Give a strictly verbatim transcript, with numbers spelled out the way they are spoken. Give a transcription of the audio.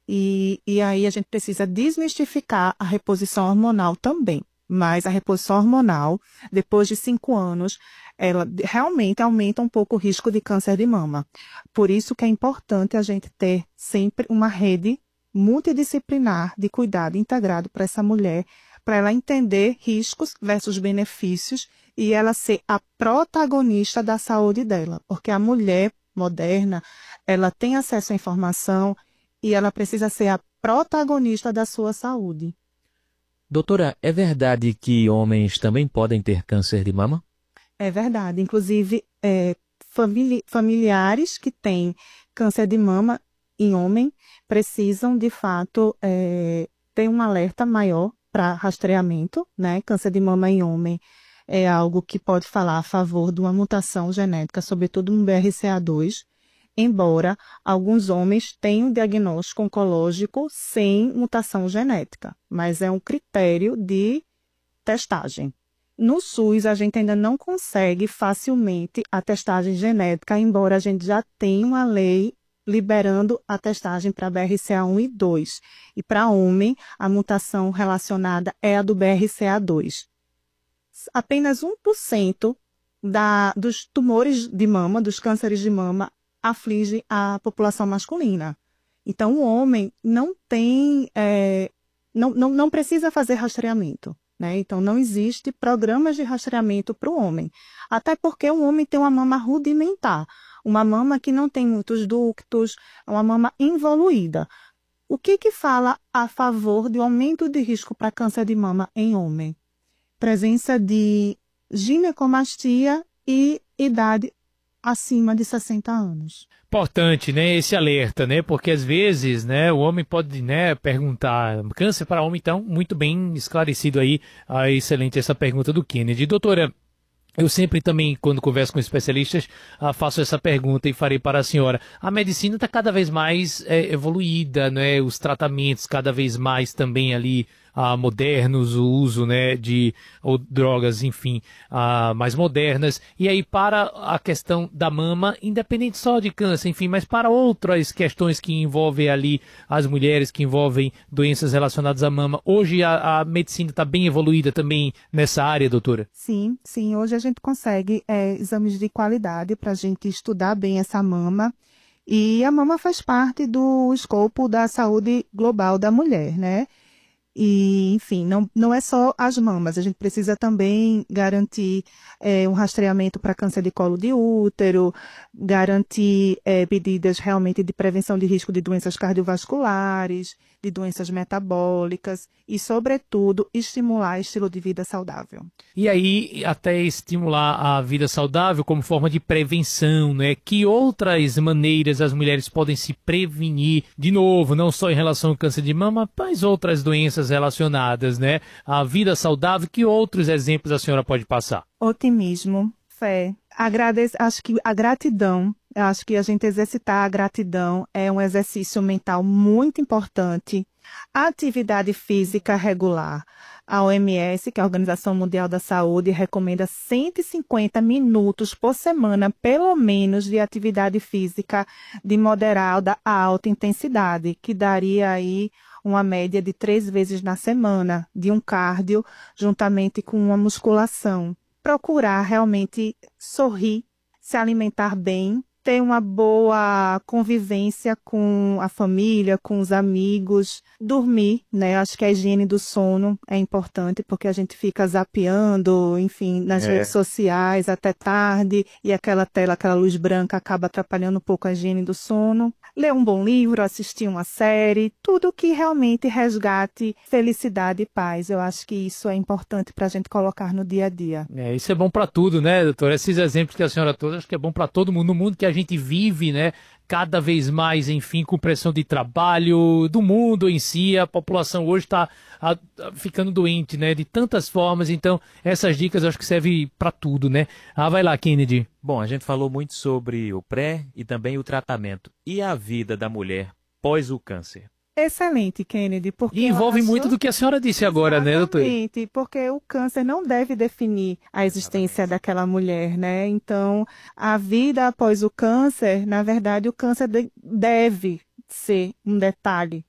E, e aí a gente precisa desmistificar a reposição hormonal também. Mas a reposição hormonal, depois de cinco anos, ela realmente aumenta um pouco o risco de câncer de mama. Por isso que é importante a gente ter sempre uma rede multidisciplinar de cuidado integrado para essa mulher, para ela entender riscos versus benefícios e ela ser a protagonista da saúde dela. Porque a mulher moderna, ela tem acesso à informação e ela precisa ser a protagonista da sua saúde. Doutora, é verdade que homens também podem ter câncer de mama? É verdade. Inclusive, é, famili- familiares que têm câncer de mama em homem precisam, de fato, é, ter um alerta maior para rastreamento, né? Câncer de mama em homem é algo que pode falar a favor de uma mutação genética, sobretudo no B R C A dois, embora alguns homens tenham diagnóstico oncológico sem mutação genética, mas é um critério de testagem. No SUS, a gente ainda não consegue facilmente a testagem genética, embora a gente já tenha uma lei liberando a testagem para B R C A um e dois. E para homem, a mutação relacionada é a do B R C A dois. Apenas um por cento da, dos tumores de mama, dos cânceres de mama, aflige a população masculina. Então, o homem não tem, é, não, não, não precisa fazer rastreamento, né? Então, não existe programas de rastreamento para o homem. Até porque o homem tem uma mama rudimentar, uma mama que não tem muitos ductos, uma mama involuída. O que que fala a favor do aumento de risco para câncer de mama em homem? Presença de ginecomastia e idade acima de sessenta anos. Importante, né, esse alerta, né, porque às vezes, né, o homem pode, né, perguntar, câncer para homem, então, muito bem esclarecido aí, ah, excelente essa pergunta do Kennedy. Doutora, eu sempre também, quando converso com especialistas, ah, faço essa pergunta e farei para a senhora. A medicina está cada vez mais é, evoluída, né? Os tratamentos cada vez mais também ali ah, modernos, o uso, né, de ou drogas, enfim, ah, mais modernas. E aí para a questão da mama, independente só de câncer, enfim, mas para outras questões que envolvem ali as mulheres, que envolvem doenças relacionadas à mama. Hoje a, a medicina está bem evoluída também nessa área, doutora? Sim, sim. Hoje a gente consegue é, exames de qualidade para a gente estudar bem essa mama. E a mama faz parte do escopo da saúde global da mulher, né? E, enfim, não, não é só as mamas, a gente precisa também garantir é, um rastreamento para câncer de colo de útero, garantir é, medidas realmente de prevenção de risco de doenças cardiovasculares, de doenças metabólicas e, sobretudo, estimular estilo de vida saudável. E aí, até estimular a vida saudável como forma de prevenção, né? Que outras maneiras as mulheres podem se prevenir, de novo, não só em relação ao câncer de mama, mas outras doenças relacionadas, né? A vida saudável, que outros exemplos a senhora pode passar? Otimismo, fé, agradece, acho que a gratidão, acho que a gente exercitar a gratidão é um exercício mental muito importante. A atividade física regular. A O M S, que é a Organização Mundial da Saúde, recomenda cento e cinquenta minutos por semana, pelo menos, de atividade física de moderada a alta intensidade, que daria aí uma média de três vezes na semana de um cardio, juntamente com uma musculação. Procurar realmente sorrir, se alimentar bem, ter uma boa convivência com a família, com os amigos, dormir, né? Acho que a higiene do sono é importante, porque a gente fica zapeando, enfim, nas É. redes sociais até tarde, e aquela tela, aquela luz branca acaba atrapalhando um pouco a higiene do sono. Ler um bom livro, assistir uma série, tudo que realmente resgate felicidade e paz. Eu acho que isso é importante para a gente colocar no dia a dia. É, isso é bom para tudo, né, doutora? Esses exemplos que a senhora trouxe, acho que é bom para todo mundo, no mundo que a gente vive, né? Cada vez mais, enfim, com pressão de trabalho, do mundo em si, a população hoje está ficando doente, né? De tantas formas, então essas dicas eu acho que servem para tudo, né? Ah, vai lá, Kennedy. Bom, a gente falou muito sobre o pré e também o tratamento. E a vida da mulher pós o câncer? Excelente, Kennedy, porque E envolve eu acho... muito do que a senhora disse agora, né, doutora? Exatamente, porque o câncer não deve definir a existência daquela mulher, né? Então, a vida após o câncer, na verdade, o câncer de- deve ser um detalhe